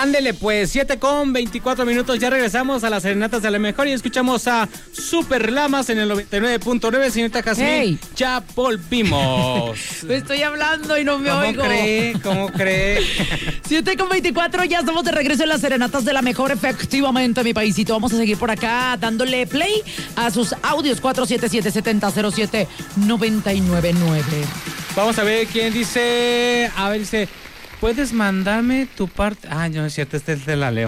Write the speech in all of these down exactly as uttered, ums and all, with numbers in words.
Ándele pues, siete con veinticuatro minutos, ya regresamos a las serenatas de la mejor y escuchamos a Super Lamas en el noventa y nueve punto nueve, señorita Jazmín. Hey. Ya volvimos. Me estoy hablando y no me ¿Cómo oigo. cree? ¿Cómo cree? siete con veinticuatro, ya estamos de regreso en las serenatas de la mejor, efectivamente, mi paisito. Vamos a seguir por acá dándole play a sus audios cuatro siete siete, siete cero cero siete, nueve nueve nueve. Vamos a ver quién dice. A ver, dice, ¿puedes mandarme tu parte? Ah, no es cierto, este es de la Leo.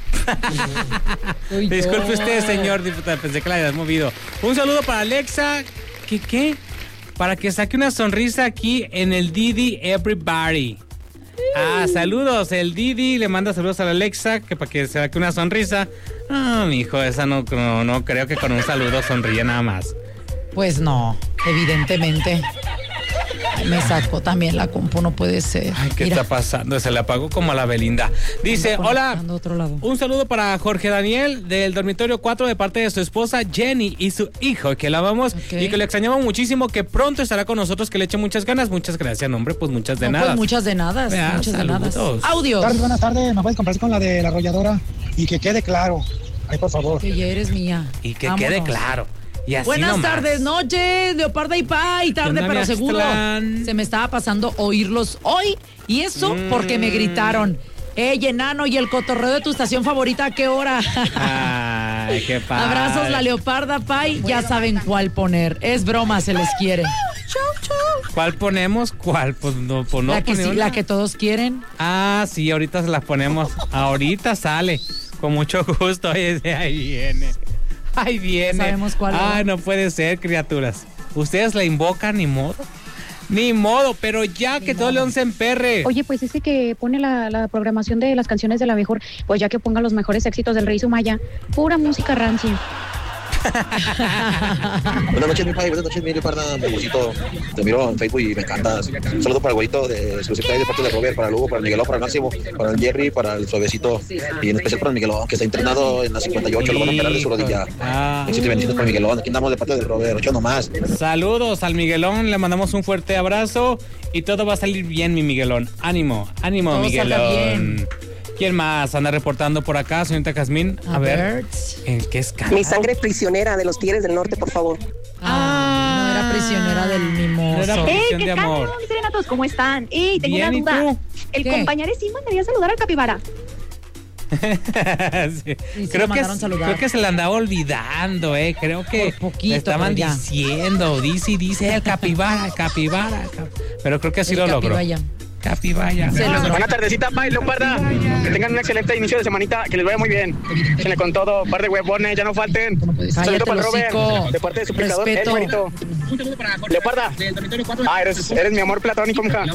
Disculpe usted, señor diputado, pensé que la habías movido. Un saludo para Alexa. ¿Qué qué? Para que saque una sonrisa aquí en el Didi Everybody. Ah, saludos, el Didi le manda saludos a la Alexa, que para que saque una sonrisa. Ah, mijo, esa no, no, no creo que con un saludo sonríe nada más. Pues no, evidentemente. Me sacó también la compu, no puede ser. Ay, ¿qué Mira. está pasando? Se le apagó como a la Belinda. Dice, hola, otro lado. Un saludo para Jorge Daniel del dormitorio cuatro de parte de su esposa Jenny y su hijo, que la amamos okay. y que le extrañamos muchísimo, que pronto estará con nosotros, que le eche muchas ganas. Muchas gracias, hombre, pues muchas de no, nada. Pues muchas de nada, muchas de nada. Audios. Tardes, buenas tardes, me puedes comprar con la de la arrolladora y que quede claro. Ay, por favor. Que ya eres mía. Y que Vámonos. quede claro. Y así Buenas nomás. tardes, noches, Leoparda y Pai, tarde pero seguro. Se me estaba pasando oírlos hoy y eso mm. porque me gritaron. Ey, enano, y el cotorreo de tu estación favorita, ¿a qué hora? Ay, qué padre. Abrazos, la Leoparda, Pai, ya saben cuál poner. Es broma, se les quiere. ¿Cuál ponemos? ¿Cuál? Pues no, pues no la que sí, la que todos quieren. Ah, sí, ahorita se las ponemos. Ahorita sale. Con mucho gusto. Ahí viene. Ahí viene. Sabemos cuál. Ay, no puede ser, criaturas. Ustedes la invocan, ni modo. Ni modo, pero ya ni que modo. Todo León se emperre. Oye, pues ese que pone la, la programación de las canciones de la mejor, pues ya que ponga los mejores éxitos del Rey Sumaya. Pura música rancia. Buenas noches, mi padre. Buenas noches, mi Leoparda. Me gustito. Te miro en Facebook y me encantas. Un saludo para el güeyito de exclusividad de parte de Robert, para el Hugo, para el Miguelón, para el Máximo, para el Jerry, para el Suavecito y en especial para el Miguelón, que está internado en la cincuenta y ocho. Sí. Lo van a operar de su rodilla. Ah. Éxito y bendiciones para el Miguelón. Aquí andamos de parte de Robert. Ocho nomás. Saludos al Miguelón. Le mandamos un fuerte abrazo y todo va a salir bien, mi Miguelón. Ánimo, ánimo, todo Miguelón. ¿Quién más anda reportando por acá, señorita Jazmín? A, a ver, ver. ¿Qué es Mi sangre prisionera de los Tigres del Norte, por favor. Ah, no era prisionera del mimoso. No era prisión ¡Eh, de amor! Mis serenatos, ¿cómo están? ¡Ey, tengo Bien, una duda! ¿El ¿Qué? compañero sí mandaría a saludar al capibara? sí. Sí, creo, que, creo que se le andaba olvidando, eh. Creo que poquito, le estaban diciendo, dice y dice el capibara, el capibara. Pero creo que así el lo logró. Capibaya. Capibaya. Buena tardecita, Pai, Leoparda. Que tengan un excelente inicio de semanita, que les vaya muy bien. Échenle con todo, par de huevones, ya no falten. Saludo para el Robert, de parte de su suplicador, el güerito. Leoparda. Ah, eres, eres mi amor platónico, mija.